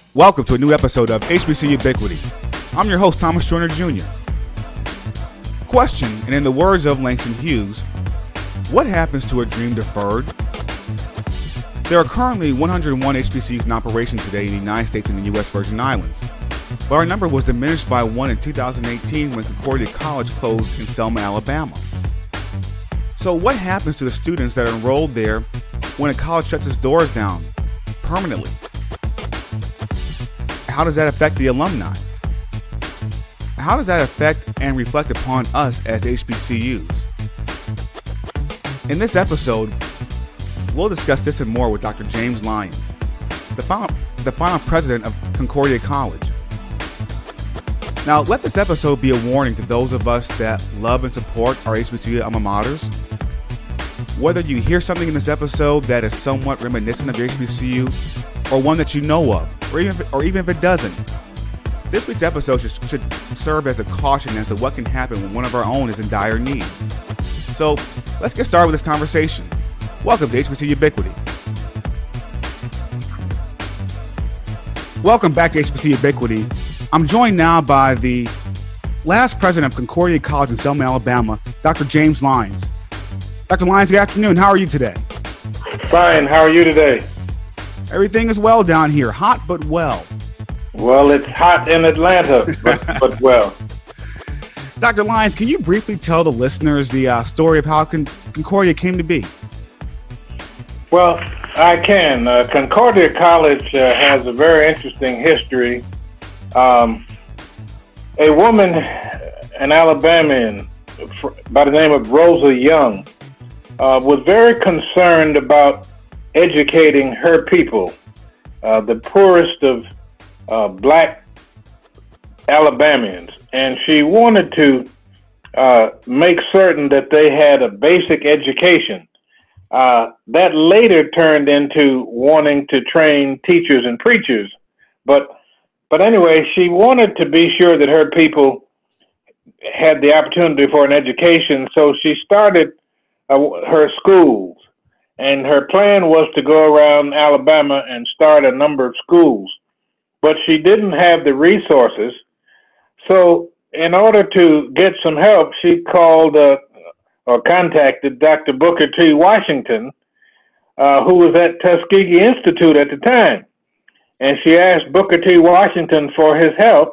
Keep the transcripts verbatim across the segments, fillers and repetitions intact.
Welcome to a new episode of H B C Ubiquity. I'm your host, Thomas Joyner Junior Question, and in the words of Langston Hughes, what happens to a dream deferred? There are currently one hundred one H B C Us in operation today in the United States and the U S Virgin Islands, but our number was diminished by one in two thousand eighteen when Concordia College closed in Selma, Alabama. So what happens to the students that are enrolled there when a college shuts its doors down permanently? How does that affect the alumni? How does that affect and reflect upon us as H B C Us? In this episode, we'll discuss this and more with Doctor James Lyons, the final, the final president of Concordia College. Now, let this episode be a warning to those of us that love and support our H B C U alma maters. Whether you hear something in this episode that is somewhat reminiscent of your H B C U, or one that you know of, or even if, or even if it doesn't, this week's episode should, should serve as a caution as to what can happen when one of our own is in dire need. So, let's get started with this conversation. Welcome to H B C Ubiquity. Welcome back to H B C Ubiquity. I'm joined now by the last president of Concordia College in Selma, Alabama, Doctor James Lyons. Doctor Lyons, good afternoon. How are you today? Fine. How are you today? Everything is well down here. Hot, but well. Well, it's hot in Atlanta, but, but well. Doctor Lyons, can you briefly tell the listeners the uh, story of how Con- Concordia came to be? Well, I can. Uh, Concordia College uh, has a very interesting history. Um, a woman, an Alabamian by the name of Rosa Young, uh, was very concerned about educating her people, uh, the poorest of uh, black Alabamians. And she wanted to uh, make certain that they had a basic education. Uh, that later turned into wanting to train teachers and preachers. But but anyway, she wanted to be sure that her people had the opportunity for an education, so she started uh, her schools. And her plan was to go around Alabama and start a number of schools. But she didn't have the resources. So in order to get some help, she called uh, or contacted Doctor Booker T. Washington, uh, who was at Tuskegee Institute at the time. And she asked Booker T. Washington for his help.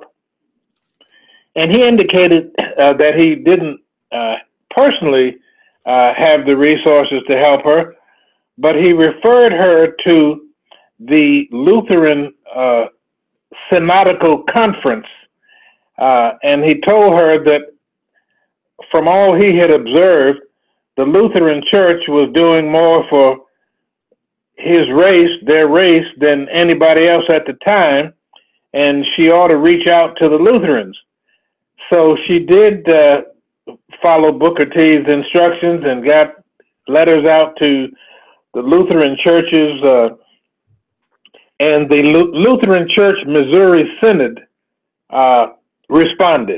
And he indicated uh, that he didn't uh, personally uh, have the resources to help her, but he referred her to the Lutheran uh, Synodical Conference, uh, and he told her that from all he had observed, the Lutheran Church was doing more for his race, their race, than anybody else at the time, and she ought to reach out to the Lutherans. So she did uh, follow Booker T's instructions and got letters out to the Lutheran churches, uh, and the Lu- Lutheran Church Missouri Synod uh, responded.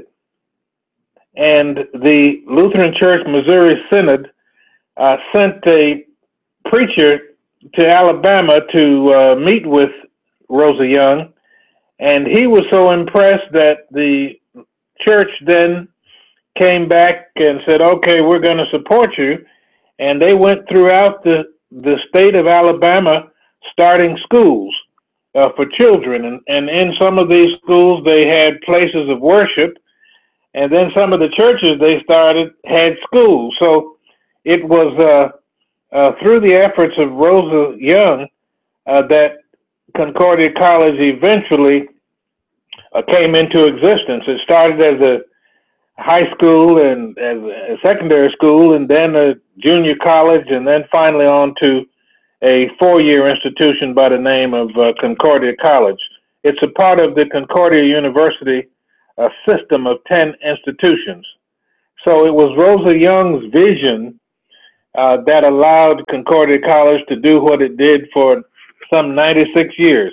And the Lutheran Church Missouri Synod uh, sent a preacher to Alabama to uh, meet with Rosa Young, and he was so impressed that the church then came back and said, okay, we're going to support you. And they went throughout the the state of Alabama starting schools uh, for children. And, and in some of these schools, they had places of worship. And then some of the churches they started had schools. So it was uh, uh, through the efforts of Rosa Young uh, that Concordia College eventually uh, came into existence. It started as a high school and as a secondary school, and then a junior college, and then finally on to a four-year institution by the name of uh, Concordia College. It's a part of the Concordia University uh, system of ten institutions. So it was Rosa Young's vision uh, that allowed Concordia College to do what it did for some ninety-six years.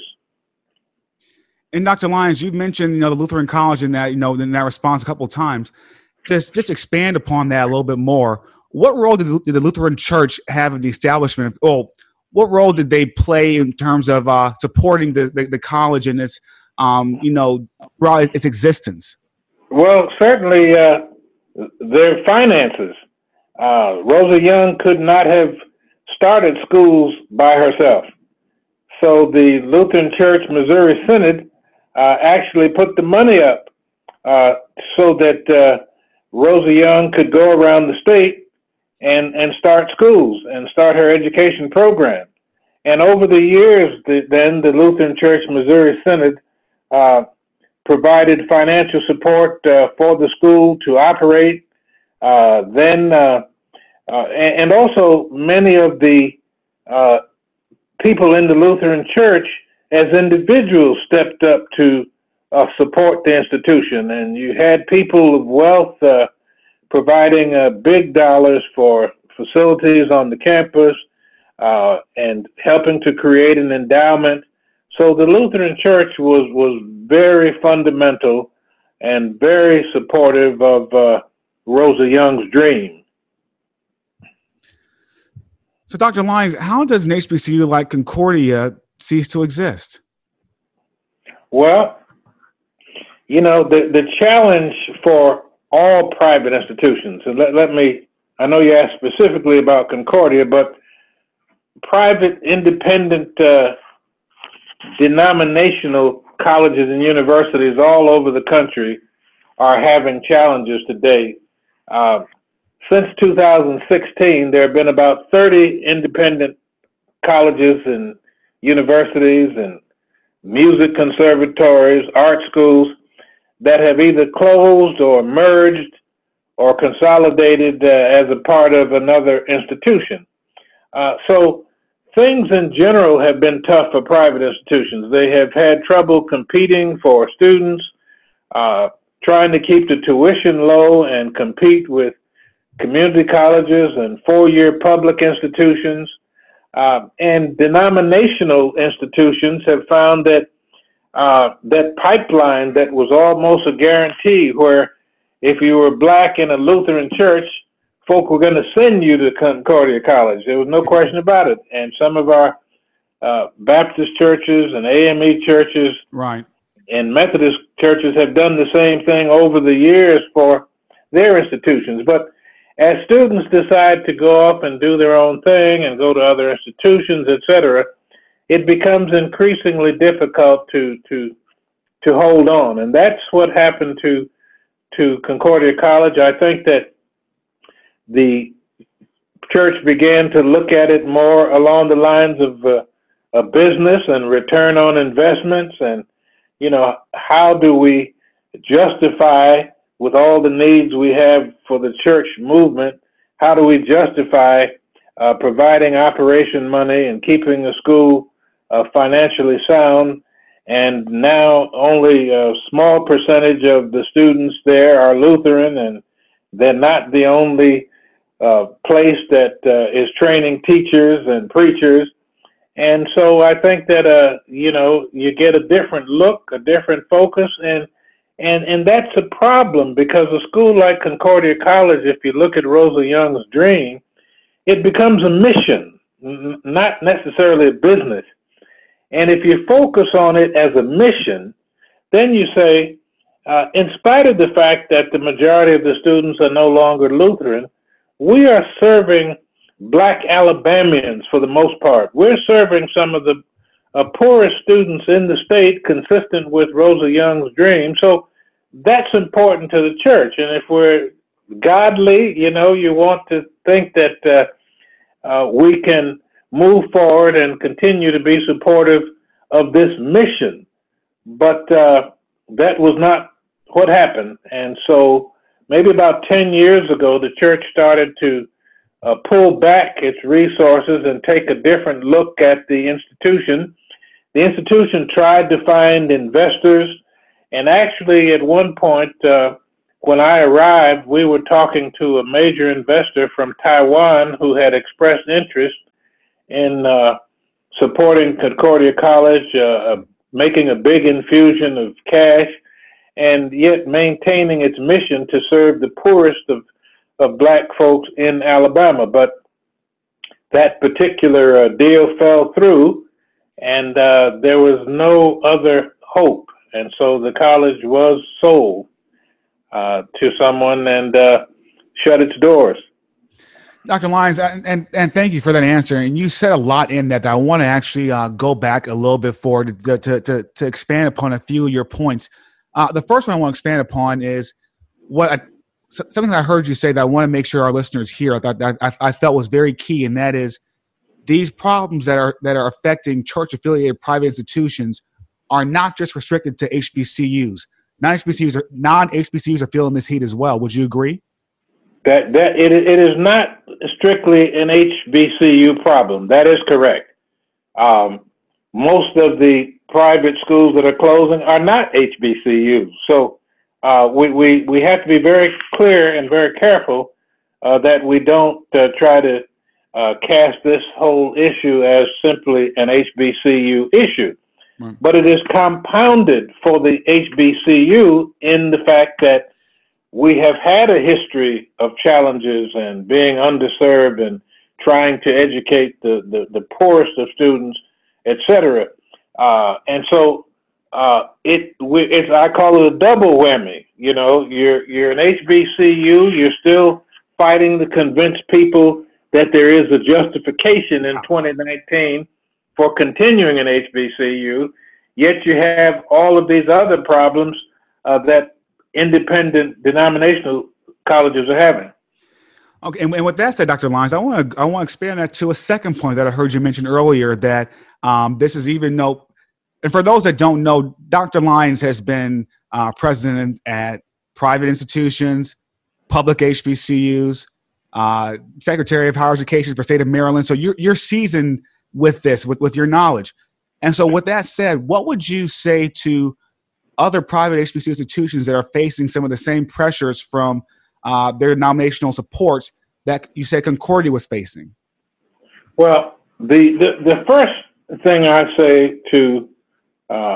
And Doctor Lyons, you've mentioned, you know, the Lutheran College in that, you know, in that response a couple of times. Just, just expand upon that a little bit more. What role did the, did the Lutheran Church have in the establishment of, oh, what role did they play in terms of uh, supporting the, the, the college and its, um, you know, throughout its existence? Well, certainly uh, their finances. Uh, Rosa Young could not have started schools by herself. So the Lutheran Church Missouri Synod uh, actually put the money up uh, so that uh, Rosa Young could go around the state and, and start schools and start her education program. And over the years, the, then the Lutheran Church Missouri Synod uh, provided financial support uh, for the school to operate. Uh, then, uh, uh, and, and also many of the uh, people in the Lutheran Church as individuals stepped up to uh, support the institution. And you had people of wealth uh, providing uh, big dollars for facilities on the campus uh, and helping to create an endowment. So the Lutheran Church was, was very fundamental and very supportive of uh, Rosa Young's dream. So, Doctor Lyons, how does an H B C U like Concordia cease to exist? Well, you know, the, the challenge for all private institutions, and let, let me, I know you asked specifically about Concordia, but private, independent, uh, denominational colleges and universities all over the country are having challenges today. Uh, since two thousand sixteen, there have been about thirty independent colleges and universities and music conservatories, art schools that have either closed or merged or consolidated uh, as a part of another institution. Uh, so things in general have been tough for private institutions. They have had trouble competing for students, uh, trying to keep the tuition low and compete with community colleges and four-year public institutions. Uh, and denominational institutions have found that uh, that pipeline that was almost a guarantee, where if you were black in a Lutheran church, folk were going to send you to Concordia College. There was no question about it. And some of our uh, Baptist churches and A M E churches, right, and Methodist churches have done the same thing over the years for their institutions. But as students decide to go off and do their own thing and go to other institutions, et cetera, it becomes increasingly difficult to to to hold on. And that's what happened to to Concordia College. I think that the church began to look at it more along the lines of uh, a business and return on investments, and, you know, how do we justify, with all the needs we have for the church movement, how do we justify uh, providing operation money and keeping the school uh, financially sound? And now only a small percentage of the students there are Lutheran, and they're not the only uh, place that uh, is training teachers and preachers. And so I think that, uh, you know, you get a different look, a different focus, and And and that's a problem, because a school like Concordia College, if you look at Rosa Young's dream, it becomes a mission, n- not necessarily a business. And if you focus on it as a mission, then you say, uh, in spite of the fact that the majority of the students are no longer Lutheran, we are serving black Alabamians for the most part. We're serving some of the Uh, poorest students in the state, consistent with Rosa Young's dream. So that's important to the church. And if we're godly, you know, you want to think that uh, uh, we can move forward and continue to be supportive of this mission. But uh, that was not what happened. And so maybe about ten years ago, the church started to uh, pull back its resources and take a different look at the institution. The institution tried to find investors, and actually at one point, uh, when I arrived, we were talking to a major investor from Taiwan who had expressed interest in uh, supporting Concordia College, uh, making a big infusion of cash, and yet maintaining its mission to serve the poorest of, of black folks in Alabama. But that particular uh, deal fell through, and uh, there was no other hope. And so the college was sold uh, to someone and uh, shut its doors. Doctor Lyons, and, and and thank you for that answer. And you said a lot in that, that I want to actually uh, go back a little bit forward to, to, to, to expand upon a few of your points. Uh, the first one I want to expand upon is what I, something that I heard you say that I want to make sure our listeners hear. I thought that I, I felt was very key, and that is these problems that are that are affecting church-affiliated private institutions are not just restricted to H B C Us. Non-H B C Us are, non-H B C Us are feeling this heat as well. Would you agree? That that it it is not strictly an H B C U problem. That is correct. Um, most of the private schools that are closing are not H B C Us. So uh, we, we we have to be very clear and very careful uh, that we don't uh, try to uh, cast this whole issue as simply an H B C U issue. Right. But it is compounded for the H B C U in the fact that we have had a history of challenges and being underserved and trying to educate the, the, the poorest of students, et cetera. Uh, and so uh, it it's I call it a double whammy. You know, you're you're an H B C U, you're still fighting to convince people that there is a justification in twenty nineteen for continuing an H B C U, yet you have all of these other problems uh, that independent denominational colleges are having. Okay, and, and with that said, Doctor Lyons, I want to I want to expand that to a second point that I heard you mention earlier. That um, this is even though, and for those that don't know, Doctor Lyons has been uh, president at private institutions, public H B C Us, uh, Secretary of Higher Education for the state of Maryland. So you're you're seasoned with this, with with your knowledge. And so, with that said, what would you say to other private H B C U institutions that are facing some of the same pressures from uh, their denominational supports that you said Concordia was facing? Well, the, the, the first thing I say to uh,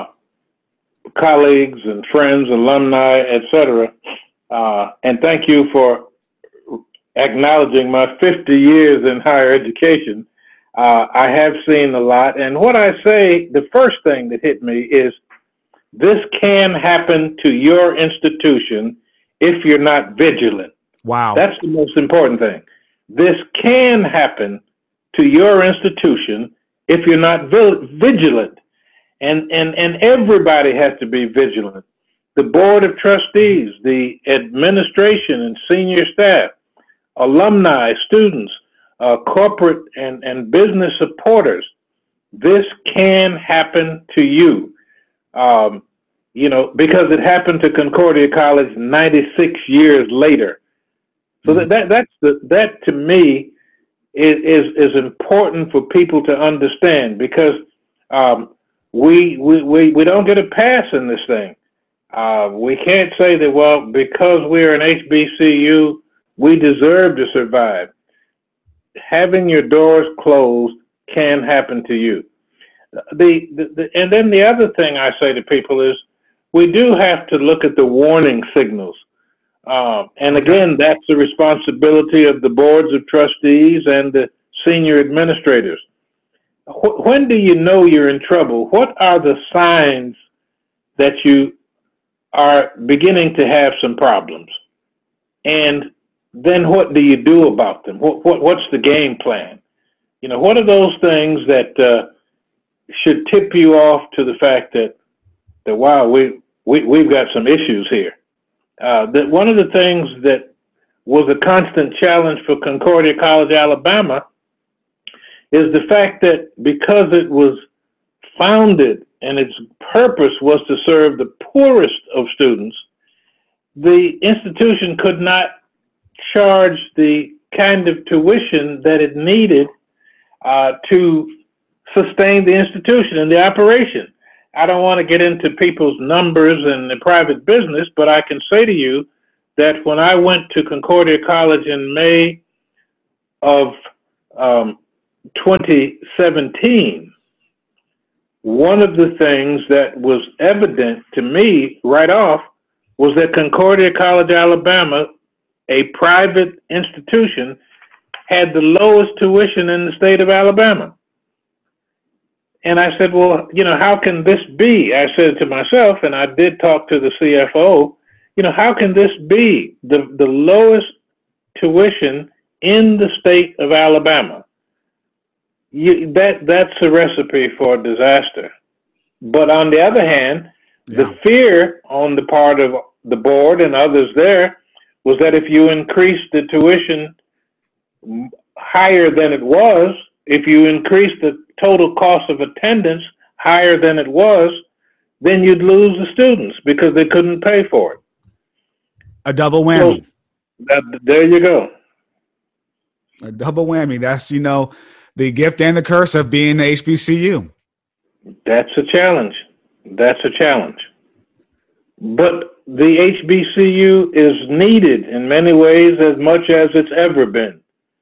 colleagues and friends, alumni, et cetera, uh, and thank you for acknowledging my fifty years in higher education. Uh, I have seen a lot. And what I say, the first thing that hit me is this can happen to your institution if you're not vigilant. Wow. That's the most important thing. This can happen to your institution if you're not vigilant. And, and, and everybody has to be vigilant. The board of trustees, the administration and senior staff, alumni, students, uh, corporate and, and business supporters. This can happen to you. Um, you know, because it happened to Concordia College ninety-six years later. So that, that that's the, that to me is, is, is important for people to understand, because um, we, we, we, we don't get a pass in this thing. Uh, we can't say that, well, because we're an H B C U, we deserve to survive. Having your doors closed can happen to you. The, the, the and then the other thing I say to people is we do have to look at the warning signals. Um, and again, that's the responsibility of the boards of trustees and the senior administrators. Wh- when do you know you're in trouble? What are the signs that you are beginning to have some problems? And then what do you do about them? What, what what's the game plan? You know, what are those things that uh, should tip you off to the fact that, that wow, we, we, we've got some issues here? Uh, that one of the things that was a constant challenge for Concordia College, Alabama, is the fact that because it was founded and its purpose was to serve the poorest of students, the institution could not charge the kind of tuition that it needed uh, to sustain the institution and the operation. I don't want to get into people's numbers and the private business, but I can say to you that when I went to Concordia College in May of um, twenty seventeen, one of the things that was evident to me right off was that Concordia College, Alabama, a private institution, had the lowest tuition in the state of Alabama. And I said, well, you know, how can this be? I said to myself, and I did talk to the C F O, you know, how can this be the, the lowest tuition in the state of Alabama? You, that that's a recipe for disaster. But on the other hand, yeah. the fear on the part of the board and others there was that if you increase the tuition higher than it was, if you increase the total cost of attendance higher than it was, then you'd lose the students because they couldn't pay for it. A double whammy. So that, there you go. A double whammy. That's, you know, the gift and the curse of being the H B C U. That's a challenge. That's a challenge. But the H B C U is needed in many ways as much as it's ever been.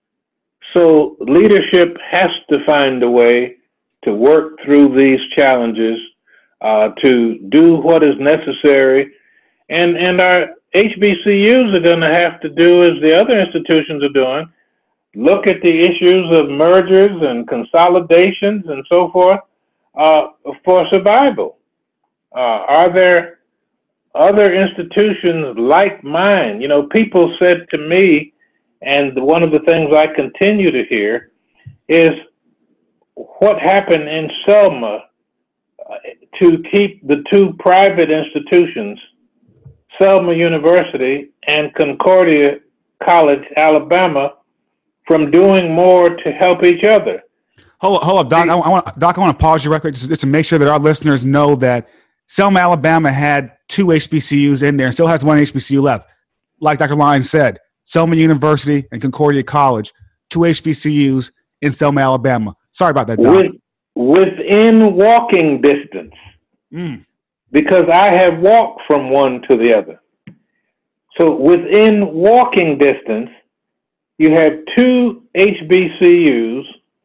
So leadership has to find a way to work through these challenges, uh, to do what is necessary. And, and our H B C Us are going to have to do as the other institutions are doing, look at the issues of mergers and consolidations and so forth uh, for survival. Uh, are there other institutions like mine? You know, people said to me, and one of the things I continue to hear is what happened in Selma uh, to keep the two private institutions, Selma University and Concordia College, Alabama, from doing more to help each other. Hold up, hold up, Doc. I, I want, Doc, I want to pause you real quick just, just to make sure that our listeners know that Selma, Alabama had two H B C Us in there and still has one H B C U left. Like Doctor Lyons said, Selma University and Concordia College, two H B C Us in Selma, Alabama. Sorry about that, Doc. With, within walking distance, mm. because I have walked from one to the other. So within walking distance, you have two H B C Us.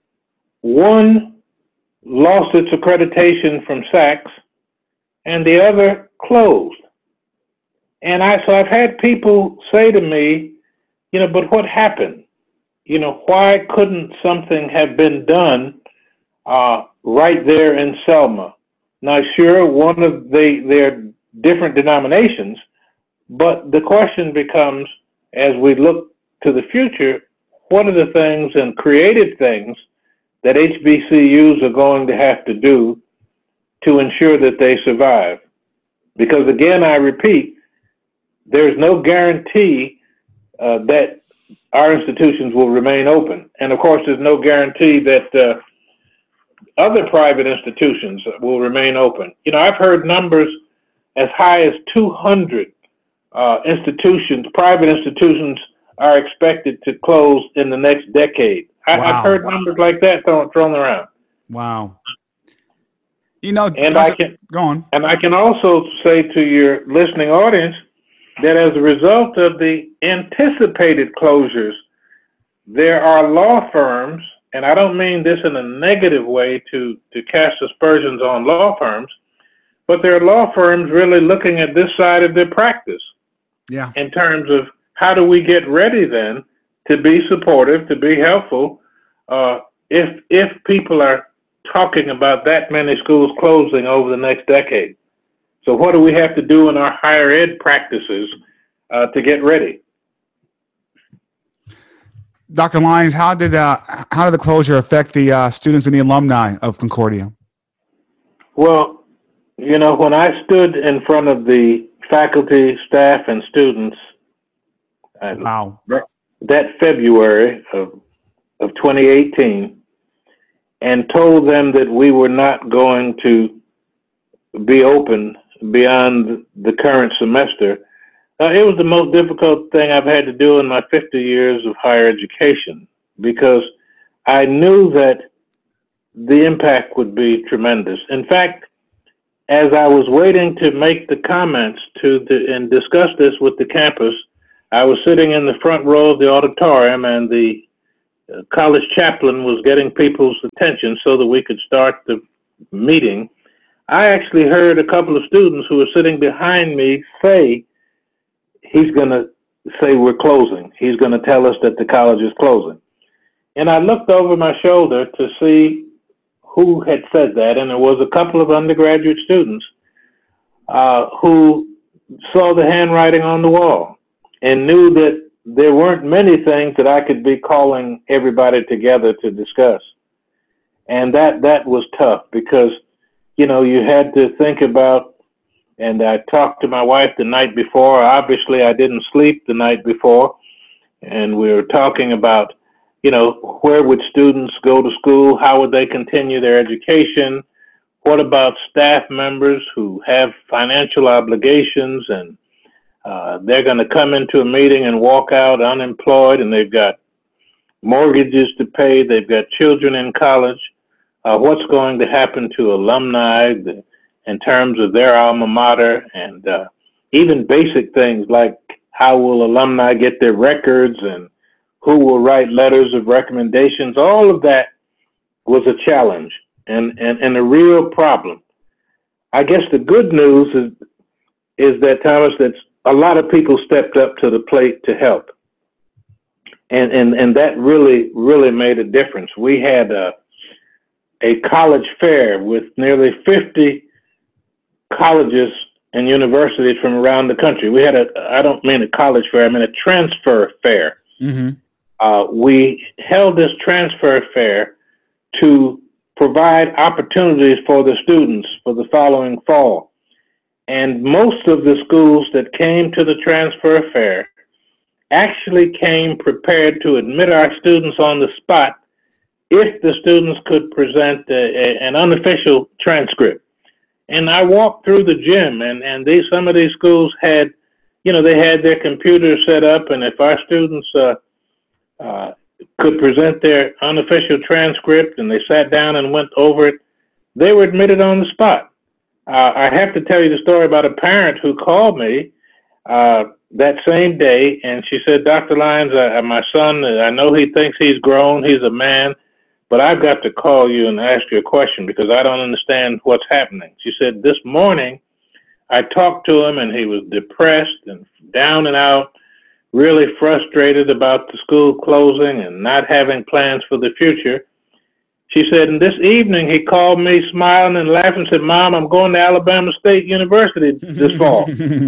One lost its accreditation from S A C, and the other closed. And I, so I've had people say to me, you know, but what happened? You know, why couldn't something have been done uh, right there in Selma? Now, sure, one of the, they're different denominations, but the question becomes, as we look to the future, what are the things and creative things that H B C Us are going to have to do to ensure that they survive? Because again, I repeat, there's no guarantee uh, that our institutions will remain open. And of course, there's no guarantee that uh, other private institutions will remain open. You know, I've heard numbers as high as two hundred uh, institutions, private institutions, are expected to close in the next decade. I, wow. I've heard numbers like that thrown, thrown around. Wow. You know, and I can go on. And I can also say to your listening audience that as a result of the anticipated closures, there are law firms, and I don't mean this in a negative way to, to cast aspersions on law firms, but there are law firms really looking at this side of their practice. Yeah. In terms of how do we get ready then to be supportive, to be helpful, uh, if if people are talking about that many schools closing over the next decade. So what do we have to do in our higher ed practices uh, to get ready? Doctor Lyons, how did uh, how did the closure affect the uh, students and the alumni of Concordia? Well, you know, when I stood in front of the faculty, staff, and students, wow. that February of, of twenty eighteen, and told them that we were not going to be open beyond the current semester, uh, it was the most difficult thing I've had to do in my fifty years of higher education, because I knew that the impact would be tremendous. In fact, as I was waiting to make the comments to the, and discuss this with the campus, I was sitting in the front row of the auditorium, and the college chaplain was getting people's attention so that we could start the meeting. I actually heard a couple of students who were sitting behind me say, he's going to say we're closing. He's going to tell us that the college is closing. And I looked over my shoulder to see who had said that, and it was a couple of undergraduate students uh, who saw the handwriting on the wall and knew that there weren't many things that I could be calling everybody together to discuss. And that, that was tough because, you know, you had to think about, and I talked to my wife the night before. Obviously, I didn't sleep the night before. And we were talking about, you know, where would students go to school? How would they continue their education? What about staff members who have financial obligations and uh, they're going to come into a meeting and walk out unemployed and they've got mortgages to pay, they've got children in college. Uh, what's going to happen to alumni in terms of their alma mater, and uh, even basic things like how will alumni get their records and who will write letters of recommendations? All of that was a challenge and, and, and a real problem. I guess the good news is, is that, Thomas, that a lot of people stepped up to the plate to help. And, and, and that really, really made a difference. We had a, a college fair with nearly fifty colleges and universities from around the country. We had a, I don't mean a college fair, I mean a transfer fair. Mm-hmm. Uh, we held this transfer fair to provide opportunities for the students for the following fall. And most of the schools that came to the transfer fair actually came prepared to admit our students on the spot if the students could present a, a, an unofficial transcript. And I walked through the gym, and, and these, some of these schools had, you know, they had their computers set up, and if our students uh, uh, could present their unofficial transcript and they sat down and went over it, they were admitted on the spot. Uh, I have to tell you the story about a parent who called me uh, that same day, and she said, Doctor Lyons, uh, my son, I know he thinks he's grown, he's a man, but I've got to call you and ask you a question because I don't understand what's happening. She said, this morning I talked to him and he was depressed and down and out, really frustrated about the school closing and not having plans for the future. She said, and this evening he called me smiling and laughing and said, Mom, I'm going to Alabama State University this fall.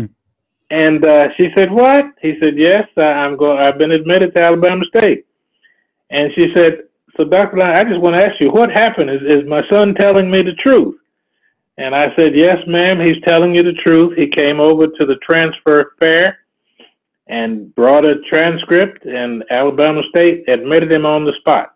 And uh, she said, what? He said, yes, I, I'm go- I've been admitted to Alabama State. And she said, so Doctor Lyons, I just want to ask you, what happened? Is, is my son telling me the truth? And I said, yes, ma'am, he's telling you the truth. He came over to the transfer fair and brought a transcript, and Alabama State admitted him on the spot.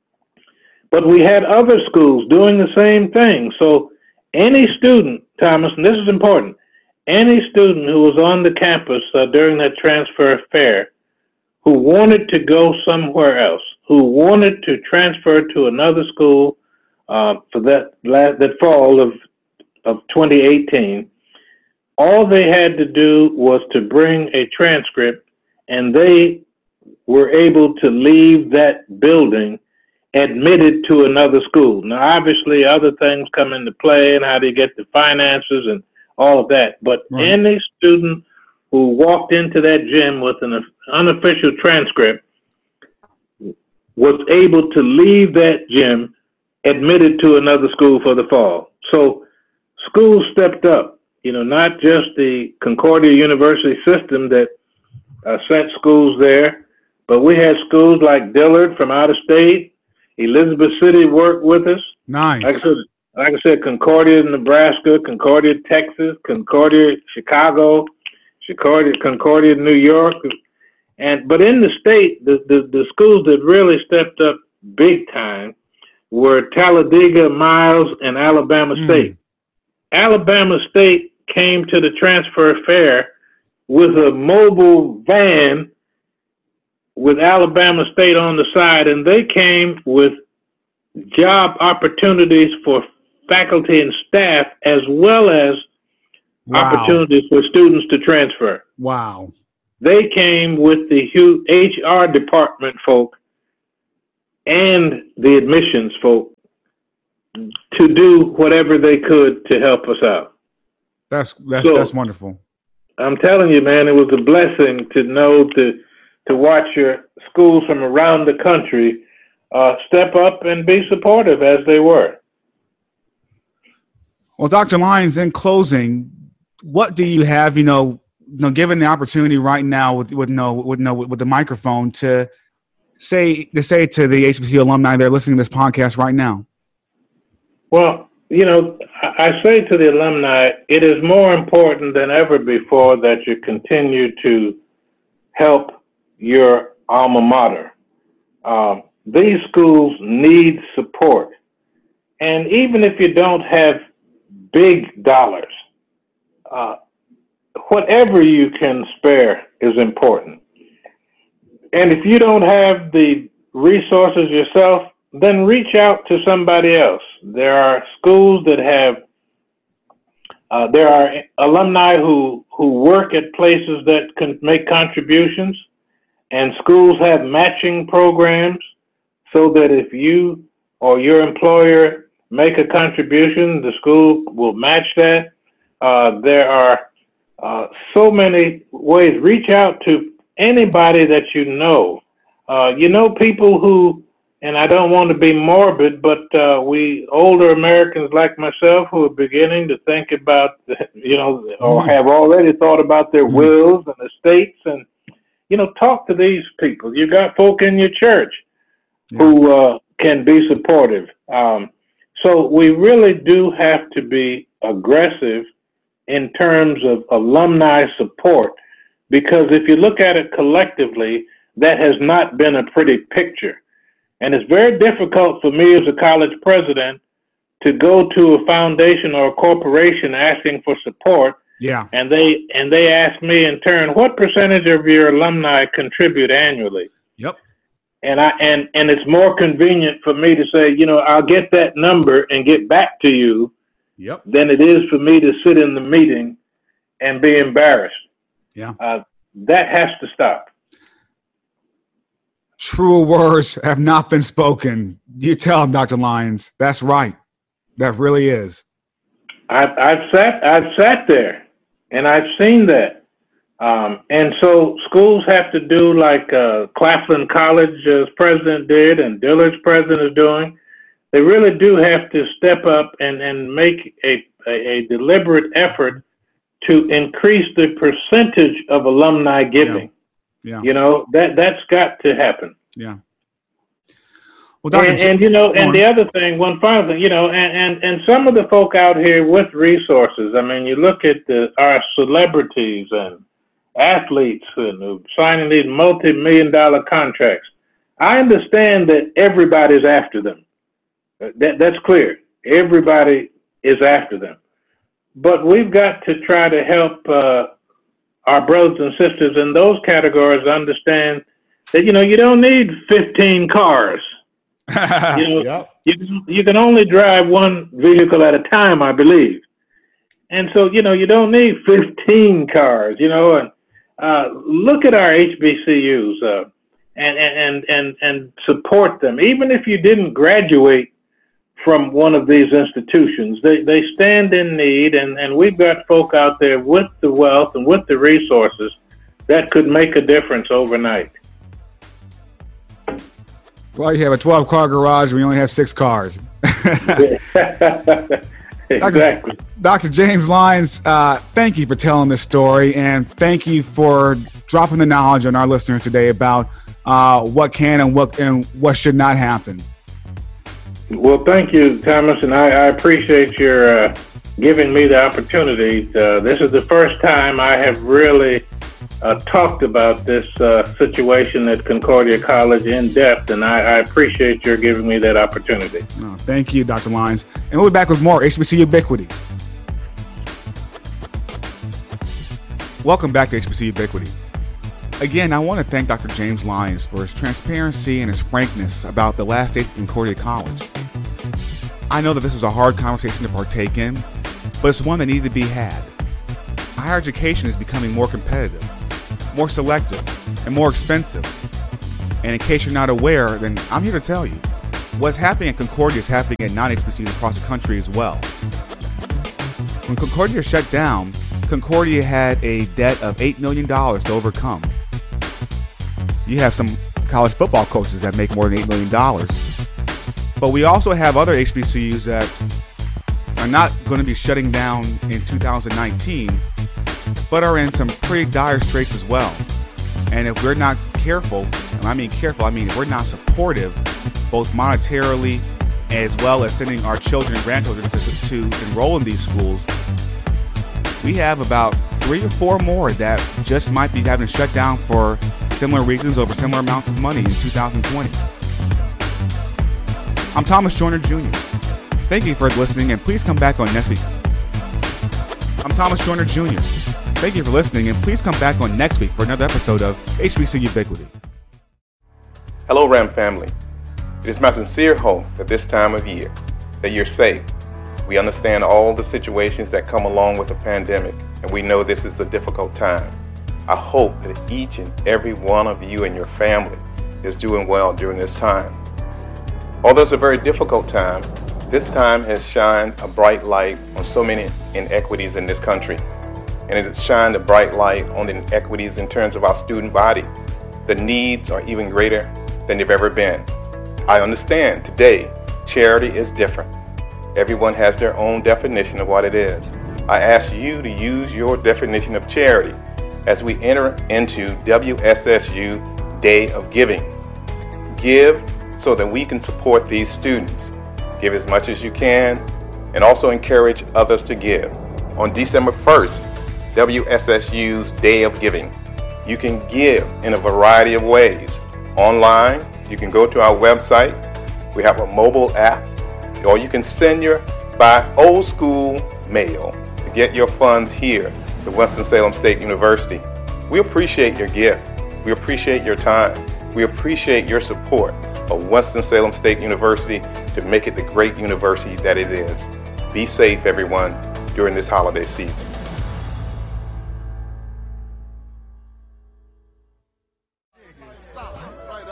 But we had other schools doing the same thing. So any student, Thomas, and this is important, any student who was on the campus uh, during that transfer fair who wanted to go somewhere else, who wanted to transfer to another school uh, for that last, that fall of of twenty eighteen, all they had to do was to bring a transcript, and they were able to leave that building admitted to another school. Now, obviously, other things come into play, and how do you get the finances and all of that. But right. Any student who walked into that gym with an unofficial transcript was able to leave that gym admitted to another school for the fall. So schools stepped up, you know, not just the Concordia University system that uh, sent schools there, but we had schools like Dillard from out of state. Elizabeth City worked with us. Nice. Like I said, like I said, Concordia, Nebraska, Concordia, Texas, Concordia, Chicago, Concordia, Concordia, New York. And but in the state, the, the, the schools that really stepped up big time were Talladega, Miles, and Alabama State. Mm. Alabama State came to the transfer fair with a mobile van with Alabama State on the side, and they came with job opportunities for faculty and staff as well as wow. opportunities for students to transfer. Wow. They came with the H R department folk and the admissions folk to do whatever they could to help us out. That's that's so, that's wonderful. I'm telling you, man, it was a blessing to know to to watch your schools from around the country uh, step up and be supportive as they were. Well, Doctor Lyons, in closing, what do you have, you know, you know, given the opportunity right now with with no with no with the microphone to say to say to the H B C U alumni that are listening to this podcast right now? Well, you know, I say to the alumni, it is more important than ever before that you continue to help your alma mater. Um, these schools need support. And even if you don't have big dollars, uh, whatever you can spare is important. And if you don't have the resources yourself, then reach out to somebody else. There are schools that have, uh, there are alumni who, who work at places that can make contributions, and schools have matching programs so that if you or your employer make a contribution, the school will match that. Uh, there are uh, so many ways. Reach out to anybody that you know. Uh, you know, people who, and I don't want to be morbid, but uh, we older Americans like myself who are beginning to think about, you know, or have already thought about their wills and estates, and, you know, talk to these people. You got folk in your church yeah. who uh, can be supportive. Um, so we really do have to be aggressive in terms of alumni support, because if you look at it collectively, that has not been a pretty picture. And it's very difficult for me as a college president to go to a foundation or a corporation asking for support. Yeah. And they and they ask me in turn, what percentage of your alumni contribute annually? Yep. And I and, and it's more convenient for me to say, you know, I'll get that number and get back to you. Yep. Than it is for me to sit in the meeting and be embarrassed. Yeah. Uh, that has to stop. True words have not been spoken. You tell them, Doctor Lyons. That's right. That really is. I've, I've sat, I've sat there, and I've seen that. Um, and so schools have to do like uh, Claflin College's president did, and Dillard's president is doing. They really do have to step up and, and make a, a, a deliberate effort to increase the percentage of alumni giving. Yeah. Yeah. You know, that, that's got to happen. Yeah. Well, Doctor And, and, you know, and the other thing, one final thing, you know, and, and, and some of the folk out here with resources, I mean, you look at the, our celebrities and athletes and signing these multi-million dollar contracts. I understand that everybody's after them. That, that's clear. Everybody is after them. But we've got to try to help uh, our brothers and sisters in those categories understand that, you know, you don't need fifteen cars. you know, yep. you, you can only drive one vehicle at a time, I believe. And so, you know, you don't need fifteen cars, you know, and uh, look at our H B C Us uh, and, and, and, and support them. Even if you didn't graduate from one of these institutions, they, they stand in need, and, and we've got folk out there with the wealth and with the resources that could make a difference overnight. Well, you have a twelve-car garage, and we only have six cars. Exactly. Doctor Doctor James Lyons, uh, thank you for telling this story, and thank you for dropping the knowledge on our listeners today about uh, what can and what and what should not happen. Well, thank you, Thomas, and I, I appreciate your uh, giving me the opportunity. Uh, this is the first time I have really uh, talked about this uh, situation at Concordia College in depth, and I, I appreciate your giving me that opportunity. Oh, thank you, Doctor Lyons. And we'll be back with more H B C Ubiquity. Welcome back to H B C Ubiquity. Again, I want to thank Doctor James Lyons for his transparency and his frankness about the last days at Concordia College. I know that this was a hard conversation to partake in, but it's one that needed to be had. Higher education is becoming more competitive, more selective, and more expensive. And in case you're not aware, then I'm here to tell you, what's happening at Concordia is happening at non-H B C Us across the country as well. When Concordia shut down, Concordia had a debt of eight million dollars to overcome. You have some college football coaches that make more than eight million dollars. But we also have other H B C Us that are not going to be shutting down in two thousand nineteen, but are in some pretty dire straits as well. And if we're not careful, and I mean careful, I mean if we're not supportive, both monetarily as well as sending our children and grandchildren to, to enroll in these schools, we have about three or four more that just might be having to shut down for similar reasons over similar amounts of money in two thousand twenty. I'm Thomas Joyner Junior Thank you for listening, and please come back on next week. I'm Thomas Joyner Junior Thank you for listening, and please come back on next week for another episode of H B C Ubiquity. Hello, Ram family. It is my sincere hope that this time of year, that you're safe. We understand all the situations that come along with the pandemic, and we know this is a difficult time. I hope that each and every one of you and your family is doing well during this time. Although it's a very difficult time, this time has shined a bright light on so many inequities in this country. And it has shined a bright light on the inequities in terms of our student body. The needs are even greater than they've ever been. I understand today, charity is different. Everyone has their own definition of what it is. I ask you to use your definition of charity as we enter into W S S U Day of Giving. Give so that we can support these students. Give as much as you can, and also encourage others to give. On December first, W S S U's Day of Giving, you can give in a variety of ways. Online, you can go to our website. We have a mobile app, or you can send your by old school mail to get your funds here to Winston-Salem State University. We appreciate your gift. We appreciate your time. We appreciate your support of Winston-Salem State University to make it the great university that it is. Be safe, everyone, during this holiday season.